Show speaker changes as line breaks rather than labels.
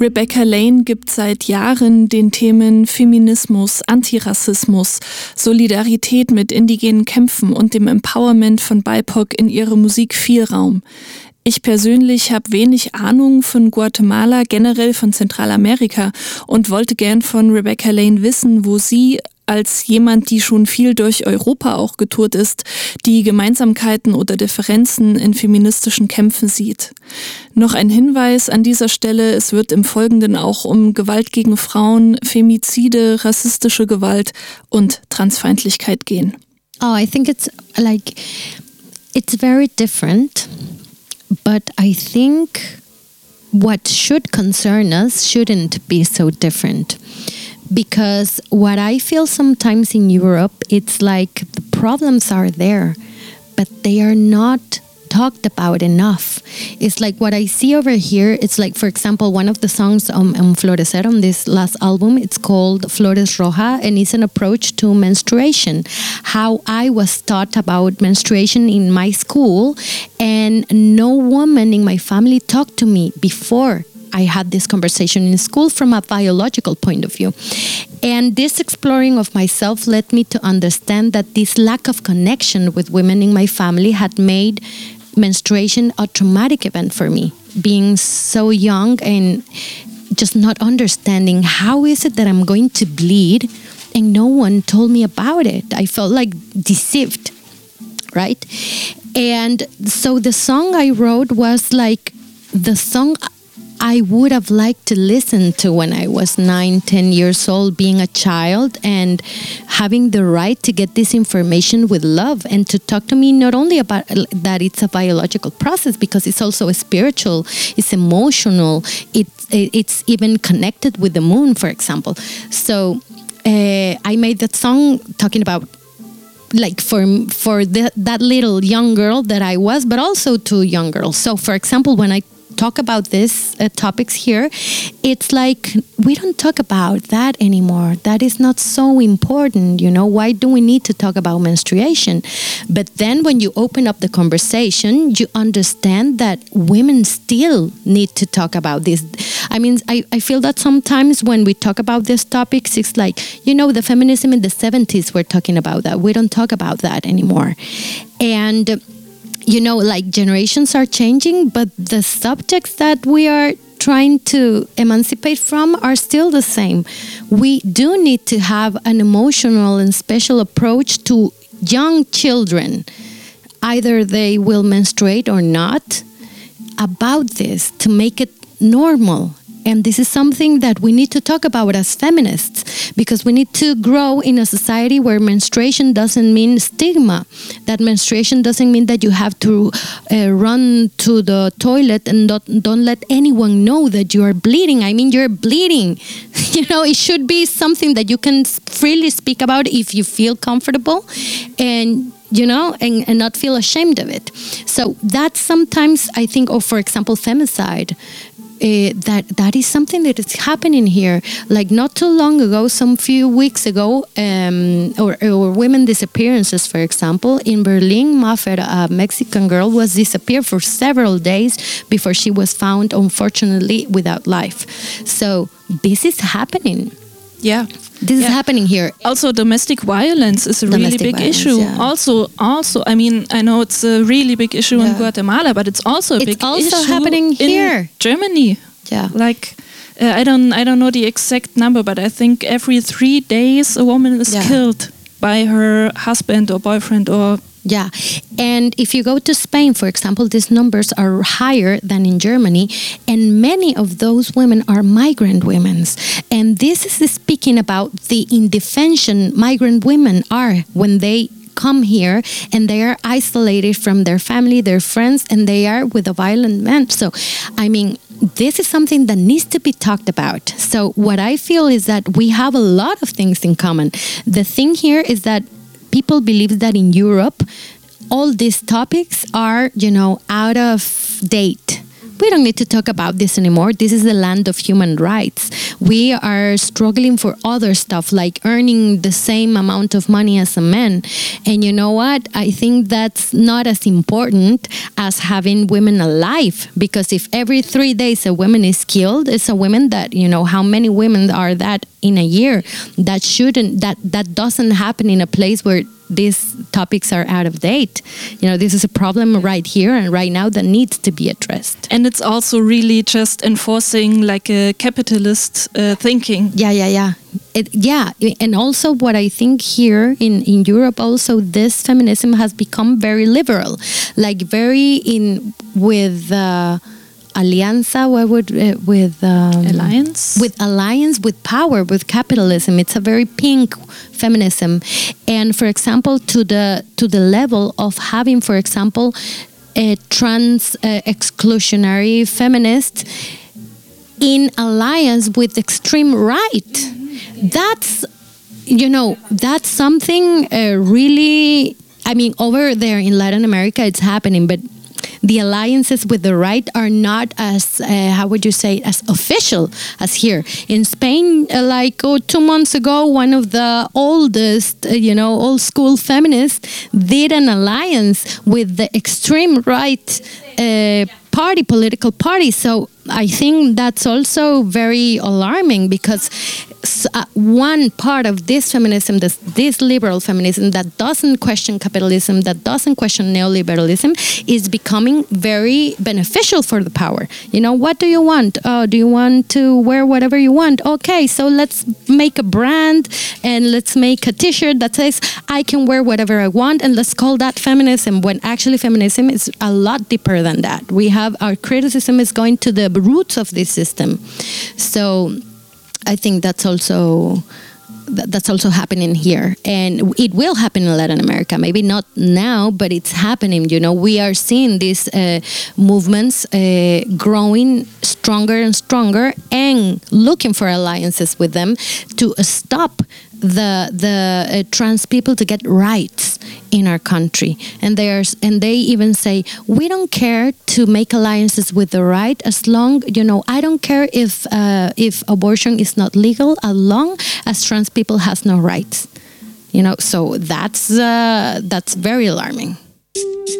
Rebecca Lane gibt seit Jahren den Themen Feminismus, Antirassismus, Solidarität mit indigenen Kämpfen und dem Empowerment von BIPOC in ihrer Musik viel Raum. Ich persönlich habe wenig Ahnung von Guatemala, generell von Zentralamerika und wollte gern von Rebecca Lane wissen, wo sie als jemand, die schon viel durch Europa auch getourt ist, die Gemeinsamkeiten oder Differenzen in feministischen Kämpfen sieht. Noch ein Hinweis an dieser Stelle, es wird im Folgenden auch um Gewalt gegen Frauen, Femizide, rassistische Gewalt und Transfeindlichkeit gehen.
Oh, I think it's very different, but I think what should concern us shouldn't be so different. Because what I feel sometimes in Europe, it's like the problems are there, but they are not talked about enough. It's like what I see over here, it's like, for example, one of the songs on Florecer, on this last album, it's called Flores Roja, and it's an approach to menstruation. How I was taught about menstruation in my school, and no woman in my family talked to me before I had this conversation in school from a biological point of view. And this exploring of myself led me to understand that this lack of connection with women in my family had made menstruation a traumatic event for me. Being so young and just not understanding how is it that I'm going to bleed, and no one told me about it. I felt like deceived, right? And so the song I wrote was like the song I would have liked to listen to when I was 9-10 years old, being a child and having the right to get this information with love and to talk to me not only about that it's a biological process, because it's also a spiritual, it's emotional, it's even connected with the moon, for example. So I made that song talking about like for that little young girl that I was, but also to young girls. So for example, when I talk about these topics here, it's like we don't talk about that anymore. That is not so important, you know. Why do we need to talk about menstruation? But then when you open up the conversation, you understand that women still need to talk about this. I mean, I feel that sometimes when we talk about these topics, it's like, you know, the feminism in the 70s, we're talking about that. We don't talk about that anymore. And you know, like generations are changing, but the subjects that we are trying to emancipate from are still the same. We do need to have an emotional and special approach to young children, either they will menstruate or not, about this to make it normal. And this is something that we need to talk about as feminists, because we need to grow in a society where menstruation doesn't mean stigma. That menstruation doesn't mean that you have to run to the toilet and don't let anyone know that you are bleeding. I mean, you're bleeding. You know, it should be something that you can freely speak about if you feel comfortable, and you know, and not feel ashamed of it. So that's sometimes, I think, or for example, femicide. That is something that is happening here. Like not too long ago, some few weeks ago, or women disappearances, for example, in Berlin, Mafer, a Mexican girl, was disappeared for several days before she was found, unfortunately, without life. So this is happening.
Yeah.
This is happening here.
Also, domestic violence is a really big issue. Yeah. Also, I mean, I know it's a really big issue in Guatemala, but it's also a big issue. It's also happening here in Germany. Yeah. Like, I don't know the exact number, but I think every 3 days a woman is killed by her husband or boyfriend or.
Yeah, and if you go to Spain, for example, these numbers are higher than in Germany, and many of those women are migrant women. And this is speaking about the indefension migrant women are when they come here and they are isolated from their family, their friends, and they are with a violent man. So, I mean, this is something that needs to be talked about. So what I feel is that we have a lot of things in common. The thing here is that people believe that in Europe, all these topics are, you know, out of date. we don't need to talk about this anymore. This is the land of human rights. We are struggling for other stuff like earning the same amount of money as a man. And you know what? I think that's not as important as having women alive, because if every 3 days a woman is killed, it's a woman that, how many women are that in a year? That doesn't happen in a place where these topics are out of date. This is a problem right here and right now that needs to be addressed.
And it's also really just enforcing like a capitalist thinking.
Yeah. And also what I think here in Europe also, this feminism has become very liberal, like very with alianza, alliance with power, with capitalism. It's a very pink feminism, and for example, to the level of having, for example, a trans exclusionary feminist in alliance with extreme right. That's something really. I mean, over there in Latin America, it's happening, but the alliances with the right are not as, as official as here. In Spain, 2 months ago, one of the oldest, old school feminists did an alliance with the extreme right political party. So I think that's also very alarming, because one part of this feminism, this liberal feminism that doesn't question capitalism, that doesn't question neoliberalism, is becoming very beneficial for the power. What do you want? Do you want to wear whatever you want? Okay, so let's make a brand and let's make a t-shirt that says I can wear whatever I want, and let's call that feminism, when actually feminism is a lot deeper than that. Our criticism is going to the roots of this system. So I think that's also happening here, and it will happen in Latin America. Maybe not now, but it's happening. We are seeing these movements growing stronger and stronger, and looking for alliances with them to stop the trans people to get rights in our country. And they even say, we don't care to make alliances with the right, as long, I don't care if abortion is not legal, as long as trans people has no rights. So that's very alarming.